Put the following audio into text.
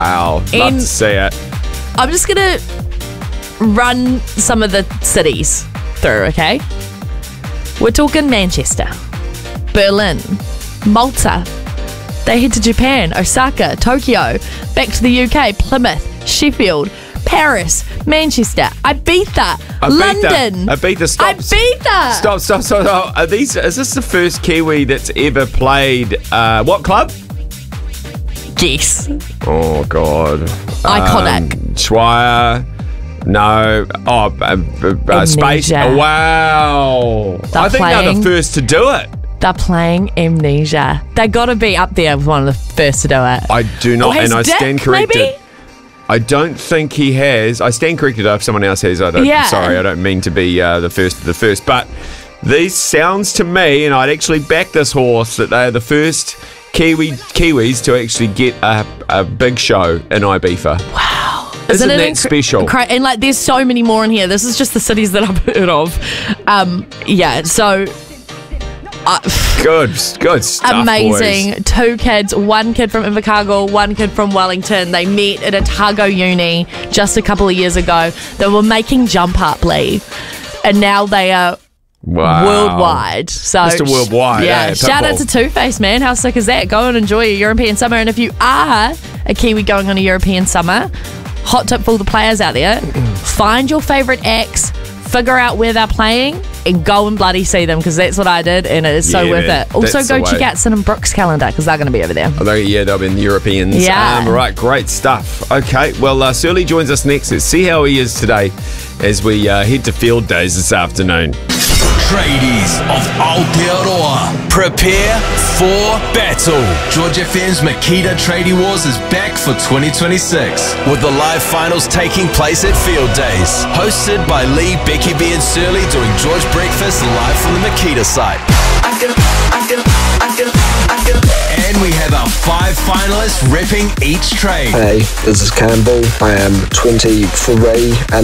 Love to see it. I'm just going to run some of the cities through, okay? We're talking Manchester, Berlin, Malta. They head to Japan, Osaka, Tokyo, back to the UK, Plymouth, Sheffield, Paris, Manchester, Ibiza, London. Ibiza, stop. Ibiza. Stop. Is this the first Kiwi that's ever played what club? Yes. Oh, God. Iconic. Schweier. No. Space. Amnesia. Wow. I think they're the first to do it. They're playing Amnesia. They got to be up there with one of the first to do it. I do not, and I stand corrected. Maybe? I don't think he has. I stand corrected if someone else has. Sorry, I don't mean to be the first. But these sounds to me, and I'd actually back this horse, that they are the first Kiwis to actually get a big show in Ibiza. Wow. Isn't that special? And like, there's so many more in here. This is just the cities that I've heard of. So... Good stuff, amazing. Boys. 2 kids, 1 kid from Invercargill, 1 kid from Wellington. They met at Otago Uni just a couple of years ago. They were making jump up, Lee, and now they are worldwide. So Mr. Worldwide. Yeah, shout out to Two Face, man. How sick is that? Go and enjoy your European summer. And if you are a Kiwi going on a European summer, hot tip for all the players out there: find your favourite acts, figure out where they're playing, and go and bloody see them, because that's what I did, and it is so worth it. Also, go check out Sin and Brooks' calendar, because they're going to be over there. They'll be in the Europeans. Yeah. Right, great stuff. Okay, well, Surly joins us next. Let's see how he is today as we head to field days this afternoon. Tradies of Aotearoa, prepare for battle. George FM's Makita Tradie Wars is back for 2026, with the live finals taking place at Field Days. Hosted by Lee, Becky B and Surly, doing George Breakfast live from the Makita site. And we have our 5 finalists repping each trade. Hey, this is Campbell. I am 23 and